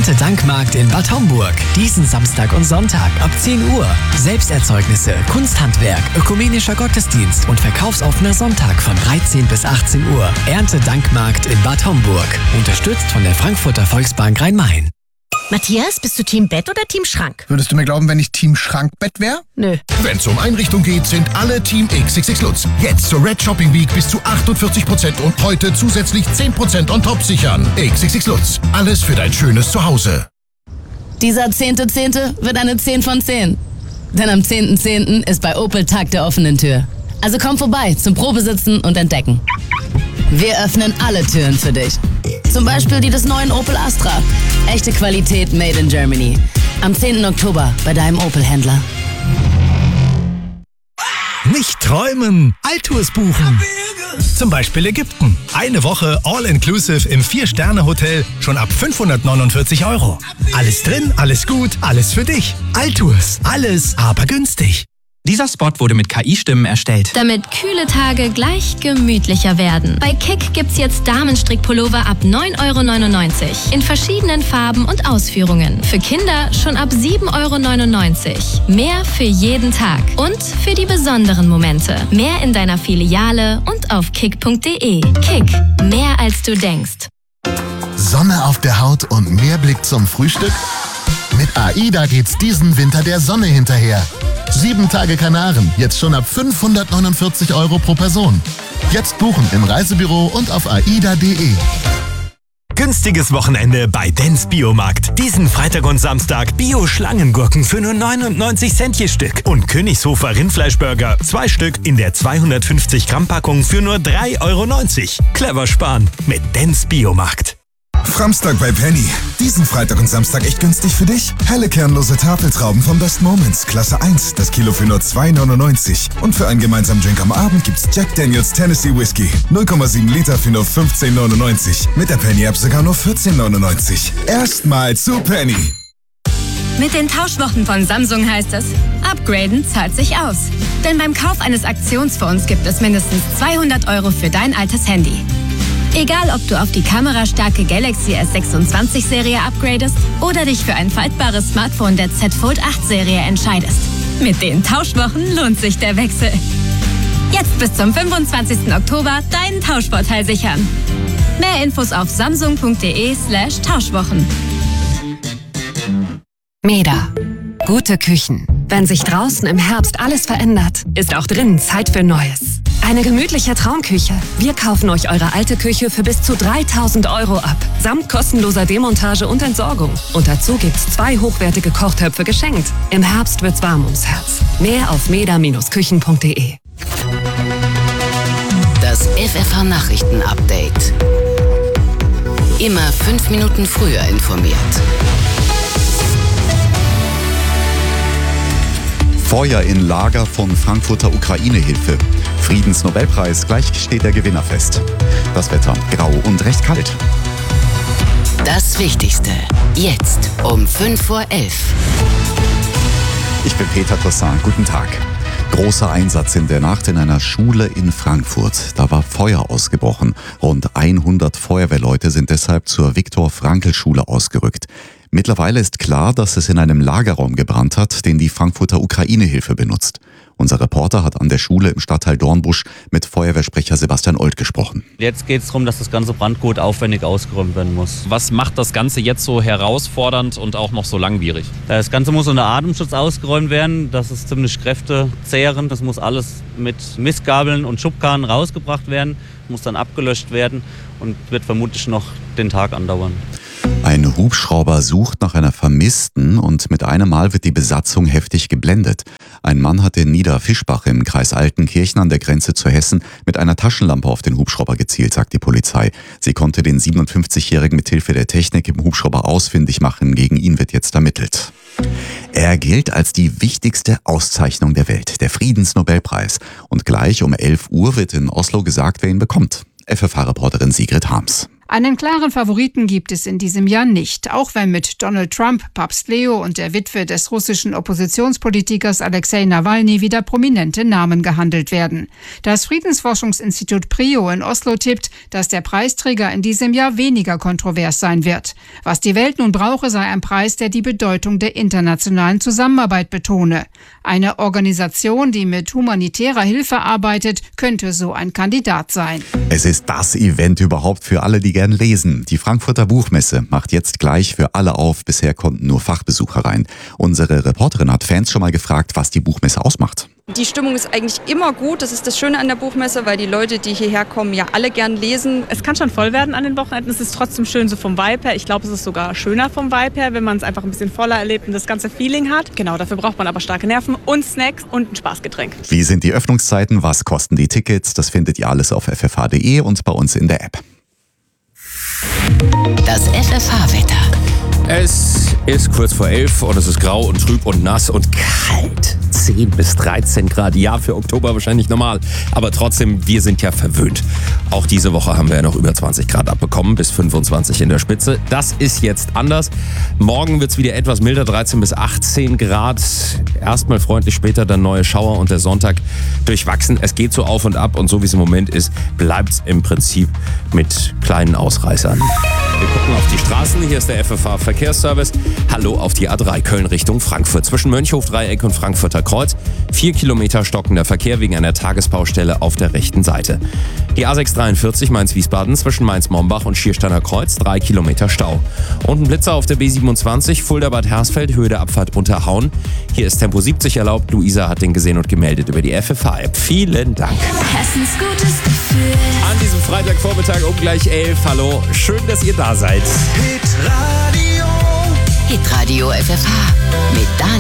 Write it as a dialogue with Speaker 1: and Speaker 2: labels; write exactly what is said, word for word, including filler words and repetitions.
Speaker 1: Erntedankmarkt in Bad Homburg. Diesen Samstag und Sonntag ab zehn Uhr. Selbsterzeugnisse, Kunsthandwerk, ökumenischer Gottesdienst und verkaufsoffener Sonntag von dreizehn bis achtzehn Uhr. Erntedankmarkt in Bad Homburg. Unterstützt von der Frankfurter Volksbank Rhein-Main.
Speaker 2: Matthias, bist du Team Bett oder Team Schrank?
Speaker 3: Würdest du mir glauben, wenn ich Team Schrankbett wäre?
Speaker 2: Nö.
Speaker 4: Wenn es um Einrichtung geht, sind alle Team X X X Lutz. Jetzt zur Red Shopping Week bis zu achtundvierzig Prozent und heute zusätzlich zehn Prozent on top sichern. X X X Lutz. Alles für dein schönes Zuhause.
Speaker 5: Dieser zehnte Zehnte wird eine zehn von zehn. Denn am zehnten Zehnten ist bei Opel Tag der offenen Tür. Also komm vorbei zum Probesitzen und Entdecken. Wir öffnen alle Türen für dich. Zum Beispiel die des neuen Opel Astra. Echte Qualität made in Germany. Am zehnten Oktober bei deinem Opel-Händler.
Speaker 6: Nicht träumen, Altours buchen. Zum Beispiel Ägypten. Eine Woche All-Inclusive im vier-Sterne-Hotel schon ab fünfhundertneunundvierzig Euro. Alles drin, alles gut, alles für dich. Altours, alles aber günstig.
Speaker 7: Dieser Spot wurde mit K I-Stimmen erstellt.
Speaker 8: Damit kühle Tage gleich gemütlicher werden. Bei Kick gibt's jetzt Damenstrickpullover ab neun Euro neunundneunzig. In verschiedenen Farben und Ausführungen. Für Kinder schon ab sieben Euro neunundneunzig. Mehr für jeden Tag. Und für die besonderen Momente. Mehr in deiner Filiale und auf kick punkt de. Kick. Mehr als du denkst.
Speaker 4: Sonne auf der Haut und mehr Blick zum Frühstück? Mit AIDA geht's diesen Winter der Sonne hinterher. Sieben Tage Kanaren, jetzt schon ab fünfhundertneunundvierzig Euro pro Person. Jetzt buchen im Reisebüro und auf aida punkt de.
Speaker 6: Günstiges Wochenende bei Dens Biomarkt. Diesen Freitag und Samstag Bio-Schlangengurken für nur neunundneunzig Cent je Stück. Und Königshofer Rindfleischburger, zwei Stück in der zweihundertfünfzig Gramm Packung für nur drei Euro neunzig. Clever sparen mit Dens Biomarkt.
Speaker 9: Framstag bei Penny. Diesen Freitag und Samstag echt günstig für dich. Helle kernlose Tafeltrauben von Best Moments. Klasse eins. Das Kilo für nur zwei neunundneunzig. Und für einen gemeinsamen Drink am Abend gibt's Jack Daniels Tennessee Whiskey. null Komma sieben Liter für nur fünfzehn neunundneunzig. Mit der Penny-App sogar nur vierzehn neunundneunzig. Erstmal zu Penny.
Speaker 10: Mit den Tauschwochen von Samsung heißt es, upgraden zahlt sich aus. Denn beim Kauf eines Aktionsphones gibt es mindestens zweihundert Euro für dein altes Handy. Egal, ob du auf die kamerastarke Galaxy S sechsundzwanzig Serie upgradest oder dich für ein faltbares Smartphone der Z Fold acht Serie entscheidest. Mit den Tauschwochen lohnt sich der Wechsel. Jetzt bis zum fünfundzwanzigsten Oktober deinen Tauschvorteil sichern. Mehr Infos auf samsung punkt de slash Tauschwochen.
Speaker 11: Meda. Gute Küchen. Wenn sich draußen im Herbst alles verändert, ist auch drinnen Zeit für Neues. Eine gemütliche Traumküche. Wir kaufen euch eure alte Küche für bis zu dreitausend Euro ab. Samt kostenloser Demontage und Entsorgung. Und dazu gibt's zwei hochwertige Kochtöpfe geschenkt. Im Herbst wird's warm ums Herz. Mehr auf meda Bindestrich küchen punkt de.
Speaker 12: Das F F H-Nachrichten-Update. Immer fünf Minuten früher informiert.
Speaker 13: Feuer in Lager von Frankfurter Ukraine-Hilfe. Friedensnobelpreis, gleich steht der Gewinner fest. Das Wetter grau und recht kalt.
Speaker 12: Das Wichtigste, jetzt um fünf Uhr elf.
Speaker 13: Ich bin Peter Tossin, guten Tag. Großer Einsatz in der Nacht in einer Schule in Frankfurt. Da war Feuer ausgebrochen. Rund hundert Feuerwehrleute sind deshalb zur Viktor-Frankl-Schule ausgerückt. Mittlerweile ist klar, dass es in einem Lagerraum gebrannt hat, den die Frankfurter Ukraine-Hilfe benutzt. Unser Reporter hat an der Schule im Stadtteil Dornbusch mit Feuerwehrsprecher Sebastian Old gesprochen.
Speaker 14: Jetzt geht es darum, dass das ganze Brandgut aufwendig ausgeräumt werden muss.
Speaker 15: Was macht das Ganze jetzt so herausfordernd und auch noch so langwierig?
Speaker 14: Das Ganze muss unter Atemschutz ausgeräumt werden. Das ist ziemlich kräftezehrend. Das muss alles mit Mistgabeln und Schubkarren rausgebracht werden. Muss dann abgelöscht werden und wird vermutlich noch den Tag andauern.
Speaker 13: Ein Hubschrauber sucht nach einer Vermissten und mit einem Mal wird die Besatzung heftig geblendet. Ein Mann hat in Niederfischbach im Kreis Altenkirchen an der Grenze zu Hessen mit einer Taschenlampe auf den Hubschrauber gezielt, sagt die Polizei. Sie konnte den siebenundfünfzigjährigen mit Hilfe der Technik im Hubschrauber ausfindig machen. Gegen ihn wird jetzt ermittelt. Er gilt als die wichtigste Auszeichnung der Welt, der Friedensnobelpreis. Und gleich um elf Uhr wird in Oslo gesagt, wer ihn bekommt. F F H-Reporterin Sigrid Harms.
Speaker 16: Einen klaren Favoriten gibt es in diesem Jahr nicht, auch wenn mit Donald Trump, Papst Leo und der Witwe des russischen Oppositionspolitikers Alexei Nawalny wieder prominente Namen gehandelt werden. Das Friedensforschungsinstitut PRIO in Oslo tippt, dass der Preisträger in diesem Jahr weniger kontrovers sein wird. Was die Welt nun brauche, sei ein Preis, der die Bedeutung der internationalen Zusammenarbeit betone. Eine Organisation, die mit humanitärer Hilfe arbeitet, könnte so ein Kandidat sein.
Speaker 13: Es ist das Event überhaupt für alle, die gern lesen. Die Frankfurter Buchmesse macht jetzt gleich für alle auf. Bisher konnten nur Fachbesucher rein. Unsere Reporterin hat Fans schon mal gefragt, was die Buchmesse ausmacht.
Speaker 17: Die Stimmung ist eigentlich immer gut. Das ist das Schöne an der Buchmesse, weil die Leute, die hierher kommen, ja alle gern lesen.
Speaker 18: Es kann schon voll werden an den Wochenenden. Es ist trotzdem schön so vom Vibe her. Ich glaube, es ist sogar schöner vom Vibe her, wenn man es einfach ein bisschen voller erlebt und das ganze Feeling hat. Genau, dafür braucht man aber starke Nerven und Snacks und ein Spaßgetränk.
Speaker 13: Wie sind die Öffnungszeiten? Was kosten die Tickets? Das findet ihr alles auf f f h punkt d e und bei uns in der App.
Speaker 12: Das F F H-Wetter.
Speaker 19: Es ist kurz vor elf und es ist grau und trüb und nass und kalt. zehn bis dreizehn Grad, ja, für Oktober wahrscheinlich normal. Aber trotzdem, wir sind ja verwöhnt. Auch diese Woche haben wir ja noch über zwanzig Grad abbekommen, bis fünfundzwanzig in der Spitze. Das ist jetzt anders. Morgen wird es wieder etwas milder, dreizehn bis achtzehn Grad. Erstmal freundlich, später dann neue Schauer und der Sonntag durchwachsen. Es geht so auf und ab und so wie es im Moment ist, bleibt es im Prinzip mit kleinen Ausreißern. Wir gucken auf die Straßen. Hier ist der F F H-Verkehrsservice. Hallo auf die A drei Köln Richtung Frankfurt. Zwischen Mönchhof-Dreieck und Frankfurter Kreuz. Vier Kilometer stockender Verkehr wegen einer Tagesbaustelle auf der rechten Seite. Die A sechs dreiundvierzig Mainz-Wiesbaden zwischen Mainz-Mombach und Schiersteiner Kreuz. Drei Kilometer Stau. Und ein Blitzer auf der B siebenundzwanzig Fulda-Bad Hersfeld, Höhe der Abfahrt Unterhauen. Hier ist Tempo siebzig erlaubt. Luisa hat den gesehen und gemeldet über die F F H-App. Vielen Dank.
Speaker 8: Hessens gutes Gefühl.
Speaker 19: An diesem Freitagvormittag um gleich elf. Hallo, schön, dass ihr da seid.
Speaker 12: Hitradio F F H mit Daniel.